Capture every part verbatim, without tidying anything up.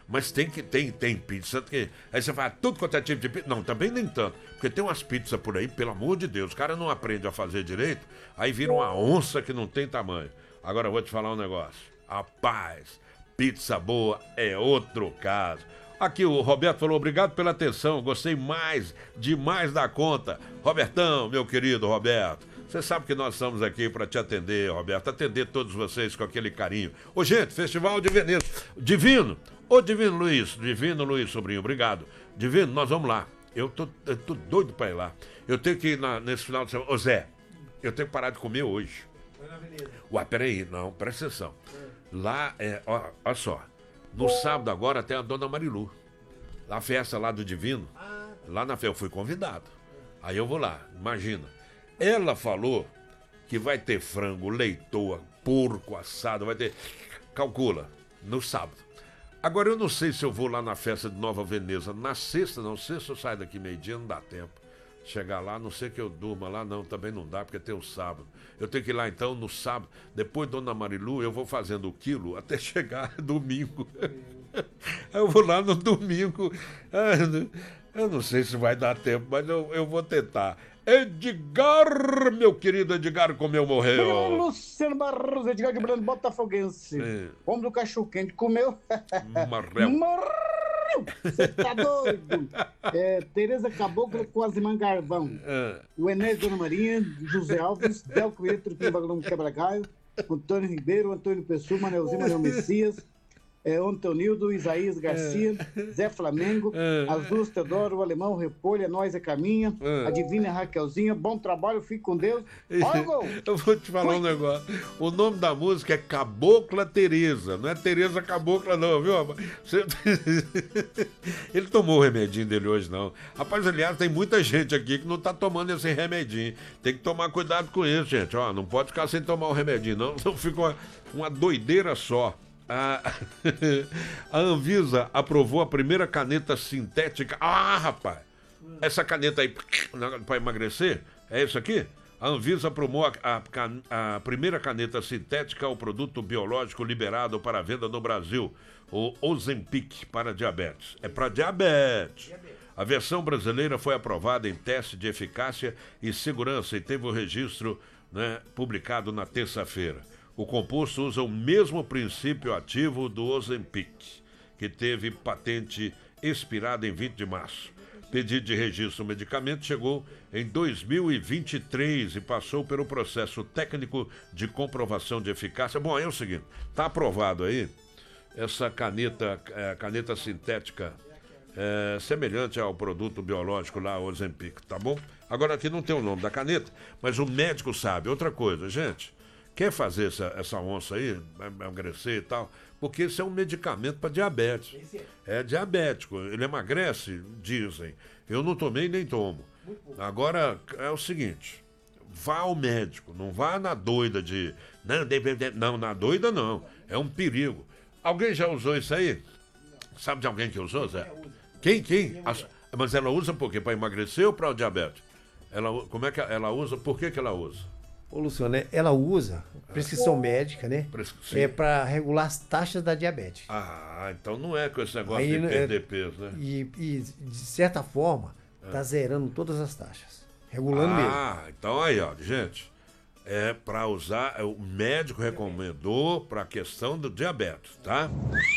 Mas tem que tem, tem pizza que. Aí você fala, tudo quanto é tipo de pizza. Não, também nem tanto. Porque tem umas pizzas por aí, pelo amor de Deus, o cara não aprende a fazer direito, aí vira uma onça que não tem tamanho. Agora eu vou te falar um negócio. Rapaz, pizza boa é outro caso. Aqui o Roberto falou, obrigado pela atenção, gostei mais, demais da conta. Robertão, meu querido Roberto, você sabe que nós estamos aqui para te atender, Roberto, atender todos vocês com aquele carinho. Ô gente, Festival de Veneza, Divino, ô Divino Luiz, Divino Luiz, sobrinho, obrigado. Divino, nós vamos lá, eu tô, eu tô doido para ir lá. Eu tenho que ir na, nesse final de semana, ô Zé, eu tenho que parar de comer hoje. Ué, peraí, não, presta atenção. Lá, é, ó, ó só. No sábado agora tem a Dona Marilu. Na festa lá do Divino. Lá na festa eu fui convidado. Aí eu vou lá, imagina. Ela falou que vai ter frango, leitoa, porco assado, vai ter... Calcula, no sábado. Agora eu não sei se eu vou lá na festa de Nova Veneza. Na sexta, não, sexta eu saio daqui meio-dia, não dá tempo. Chegar lá, não sei que eu durma lá, não, também não dá, porque tem o sábado. Eu tenho que ir lá então no sábado. Depois, Dona Marilu, eu vou fazendo o quilo até chegar domingo. Eu vou lá no domingo. Eu não sei se vai dar tempo, mas eu, eu vou tentar. Edgar, meu querido Edgar, como eu morreu. Luciano Barros, Edgar de Brando, botafoguense. É. Homem do cachorro quente, comeu. Morreu. Morreu. Você tá doido? É, Tereza Caboclo com Asimã Carvão. É. O Enéas Dona Marinha, José Alves, Delco Vieira, Trupinho Bagalão Quebra-Galho, Antônio Ribeiro, Antônio Pessoa, Manelzinho, Manel Messias, é, Antonildo, Isaías Garcia, é. Zé Flamengo, é. Azul Teodoro, o Alemão, o Repolho, a Nós é Caminha, é. A Divina Raquelzinha, bom trabalho, fique com Deus. Olha o gol! Eu vou te falar Ui. um negócio. O nome da música é Cabocla Tereza, não é Tereza Cabocla não, viu? Você... Ele tomou o remedinho dele hoje, não. Rapaz, aliás, tem muita gente aqui que não tá tomando esse remedinho. Tem que tomar cuidado com isso, gente. Ó, não pode ficar sem tomar o remedinho, não. Senão fica uma, uma doideira só. A... a Anvisa aprovou a primeira caneta sintética. Ah, rapaz! Essa caneta aí para emagrecer, é isso aqui? A Anvisa aprovou a, a, a primeira caneta sintética, o produto biológico liberado para venda no Brasil, o Ozempic para diabetes. É para diabetes. A versão brasileira foi aprovada em teste de eficácia e segurança e teve o registro, né, publicado na terça-feira. O composto usa o mesmo princípio ativo do Ozempic, que teve patente expirada em vinte de março. Pedido de registro do medicamento chegou em dois mil e vinte e três e passou pelo processo técnico de comprovação de eficácia. Bom, aí é o seguinte, está aprovado aí essa caneta, é, caneta sintética é, semelhante ao produto biológico lá, Ozempic, tá bom? Agora aqui não tem o nome da caneta, mas o médico sabe. Outra coisa, gente... Quer fazer essa, essa onça aí, emagrecer e tal? Porque isso é um medicamento para diabetes. É diabético, ele emagrece, dizem. Eu não tomei nem tomo. Agora, é o seguinte, vá ao médico, não vá na doida de... Não, não, na doida não, é um perigo. Alguém já usou isso aí? Sabe de alguém que usou, Zé? Quem, quem? As, mas ela usa por quê? Para emagrecer ou para o diabetes? Ela, como é que ela usa? Por que que ela usa? Ô, Luciano, ela usa prescrição é. médica, né? Sim. É para regular as taxas da diabetes. Ah, então não é com esse negócio Aí, de perder é, peso, né? E, e, de certa forma, está é. zerando todas as taxas. Regulando ah, mesmo. Ah, então aí, ó, gente, é para usar, o médico recomendou para a questão do diabetes, tá?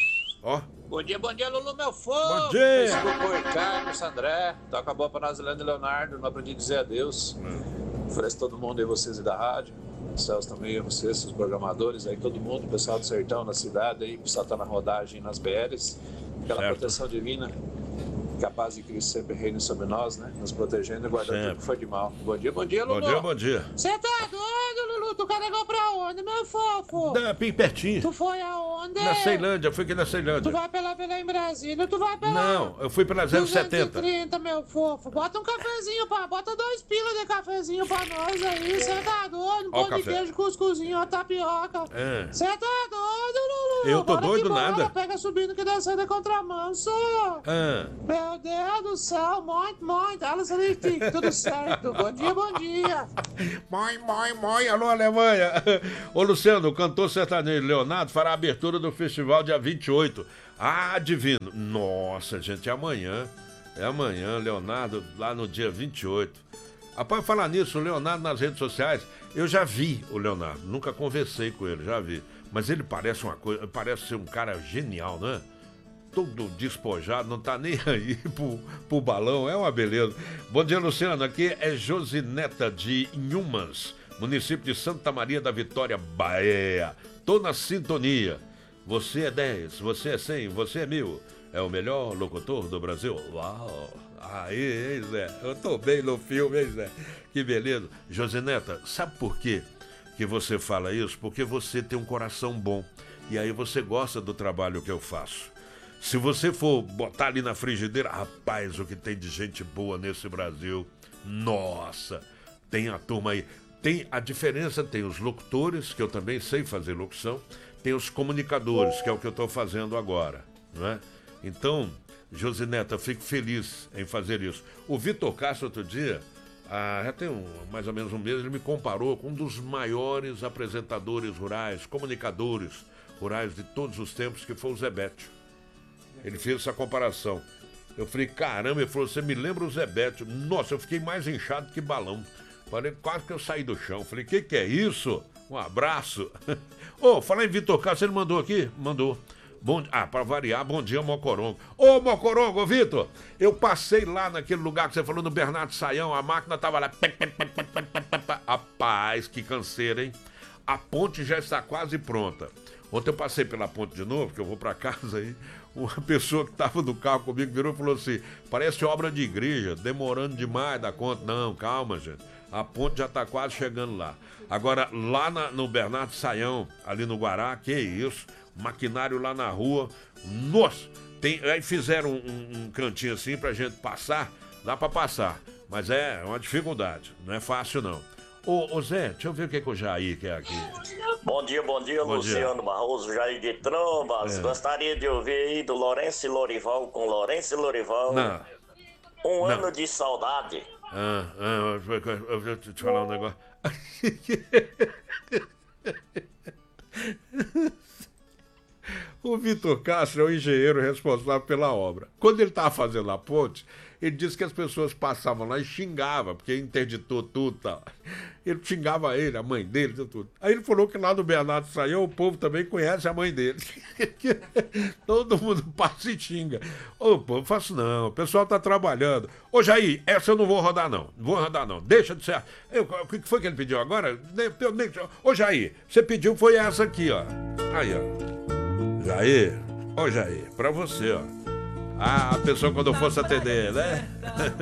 Ó. Bom dia, bom dia, Lulu, meu fofo. Bom dia. Desculpa o Carlos, André. Toca a boa para nós, Leandro e Leonardo. Não aprendi a dizer adeus. Hum. Ofereço todo mundo aí, vocês e da rádio. Celso também, vocês, os programadores aí, todo mundo, o pessoal do sertão, na cidade aí, o pessoal tá na rodagem, nas B Ls. Aquela certo. Proteção divina, que a paz de Cristo sempre reine sobre nós, né? Nos protegendo e guardando tudo que foi de mal. Bom dia, bom dia, Lulu. Bom dia, bom dia. Você tá doido, Lulu? Tu carregou pra onde, meu fofo? Da, bem pertinho. Tu foi aonde? Na Ceilândia, eu fui aqui na Ceilândia. Tu vai pela, pela em Brasília, tu vai pela... Não, eu fui pela zero setenta. duzentos e trinta, meu fofo. Bota um cafezinho, pá. Bota dois pilas de cafezinho pra nós aí. Você tá doido? Um pão de queijo, cuscuzinho, uma tapioca. Você é. tá doido, Lulu? Eu tô bora doido bora. nada. Pega subindo que descendo é contramanso. É. Meu Deus do céu, muito, muito. Ela fique tudo certo. Bom dia, bom dia. Mãe, mãe, mãe. Alô, Alemanha. Ô, Luciano, o cantor sertanejo Leonardo fará a abertura do festival dia vinte e oito. Ah, divino. Nossa, gente, é amanhã. É amanhã, Leonardo, lá no dia vinte e oito. Após falar nisso, o Leonardo nas redes sociais, eu já vi o Leonardo, nunca conversei com ele, já vi. Mas ele parece uma coisa, parece ser um cara genial, né? Todo despojado, não tá nem aí pro, pro balão, é uma beleza. Bom dia, Luciano, aqui é Josineta de Inhumas, município de Santa Maria da Vitória, Bahia. Tô na sintonia. Você é dez, você é cem, você é mil. É o melhor locutor do Brasil. Uau! Aí, hein, Zé? Eu tô bem no filme, hein, Zé? Que beleza. Josineta, sabe por quê que você fala isso? Porque você tem um coração bom. E aí você gosta do trabalho que eu faço. Se você for botar ali na frigideira, rapaz, o que tem de gente boa nesse Brasil. Nossa! Tem a turma aí. Tem a diferença, tem os locutores, que eu também sei fazer locução. Tem os comunicadores, que é o que eu tô fazendo agora, não é? Então, Josineta, eu fico feliz em fazer isso. O Vitor Castro, outro dia, ah, já tem um, mais ou menos um mês, ele me comparou com um dos maiores apresentadores rurais, comunicadores rurais de todos os tempos, que foi o Zé Bétio. Ele fez essa comparação. Eu falei, caramba, ele falou, você me lembra o Zé Bétio? Nossa, eu fiquei mais inchado que balão. Falei, quase que eu saí do chão. Falei, que que é isso? Um abraço. Ô, oh, falar em Vitor Castro, ele mandou aqui? Mandou. Bom, ah, para variar, bom dia, Mocorongo. Ô, Mocorongo, Vitor, eu passei lá naquele lugar que você falou, no Bernardo Saião, a máquina tava lá. Rapaz, que canseira, hein? A ponte já está quase pronta. Ontem eu passei pela ponte de novo, que eu vou para casa aí. Uma pessoa que estava no carro comigo virou e falou assim, parece obra de igreja, demorando demais da conta. Não, calma, gente. A ponte já está quase chegando lá. Agora, lá na, no Bernardo Saião, ali no Guará, que isso? Maquinário lá na rua. Nossa! Tem, aí fizeram um, um, um cantinho assim pra gente passar. Dá pra passar. Mas é uma dificuldade. Não é fácil, não. Ô, ô Zé, deixa eu ver o que, que o Jair quer aqui. Bom dia, bom dia, bom Luciano dia. Barroso, Jair de Trombas. É. Gostaria de ouvir aí do Lourenço e Lorival com Lourenço e Lorival. Não. Um não. ano de saudade. Ah, ah, eu vou te falar um negócio. O Vitor Castro é o engenheiro responsável pela obra. Quando ele estava fazendo a ponte, ele disse que as pessoas passavam lá e xingavam, porque interditou tudo e tal. Ele xingava ele, a mãe dele, tudo. Aí ele falou que lá no Bernardo Saião o povo também conhece a mãe dele. Todo mundo passa e xinga. Ô, pô, não faço não, o pessoal tá trabalhando. Ô, Jair, essa eu não vou rodar não, não vou rodar não, deixa de ser... Eu, o que foi que ele pediu agora? Eu, nem... Ô, Jair, você pediu foi essa aqui, ó. Aí, ó. Jair, ô Jair, pra você, ó. Ah, a pessoa quando eu fosse atender, né?